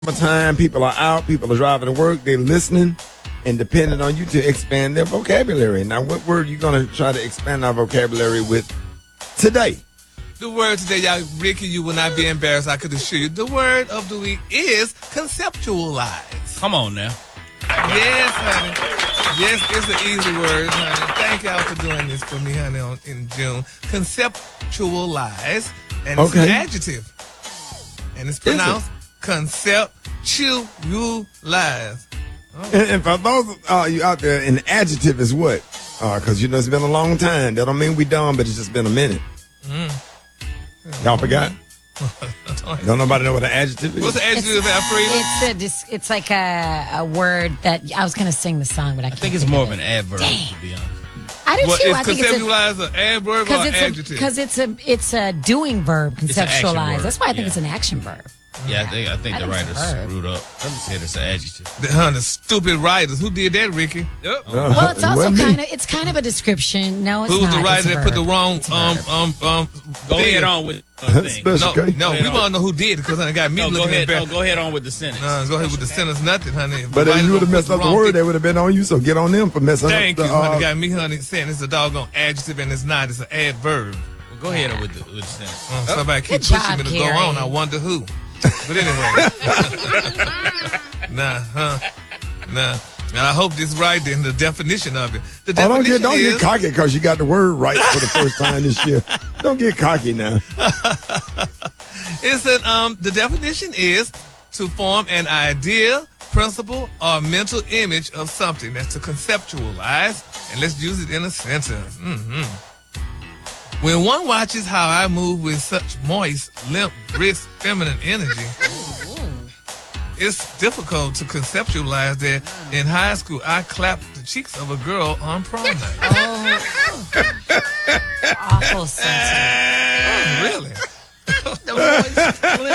Time people are out, people are driving to work, they're listening and depending on you to expand their vocabulary. Now, what word are you going to try to expand our vocabulary with today? The word today, y'all, Ricky, you will not be embarrassed, I could assure you. The word of the week is conceptualize. Come on now. Yes, honey. Yes, it's an easy word, honey. Thank y'all for doing this for me, honey, in June. Conceptualize, and it's an adjective. And it's pronounced conceptualize. And for those of you out there, an adjective is what? Because, it's been a long time. That don't mean we done, but it's just been a minute. Y'all forgot? Don't nobody know what an adjective is? What's an adjective, Alfredo? It's like a word that I was going to sing the song, but I can't. I think it's more of an adverb, to be honest. I do too. I think conceptualize an adverb or an adjective? Because it's a doing verb, conceptualize. That's why I think it's an action verb. Yeah, I think the writers screwed up. Let me say it's an adjective. The stupid writers. Who did that, Ricky? Yep. Well, it's also kind of a description. No, it's Who's not. Who's the writer that put the wrong Go ahead on with the thing. No, we want to know who did it because I got me looking at back. Go ahead on with the sentence. Go ahead with the sentence. Nothing, honey. But if you would have messed up the word, they would have been on you. So get on them for messing up. Thank you, honey. Got me, honey, saying it's a doggone adjective and it's not. It's an adverb. Well, go ahead with the sentence. Somebody keep pushing me to go on. I wonder who. But anyway, nah. And I hope this is right then, the definition of it. The definition don't get cocky because you got the word right for the first time this year. Don't get cocky now. It's the definition is to form an idea, principle, or mental image of something. That's to conceptualize. And let's use it in a sentence. When one watches how I move with such moist, limp, brisk, feminine energy, it's difficult to conceptualize that in high school I clapped the cheeks of a girl on prom night. Awful sensitive. Really? The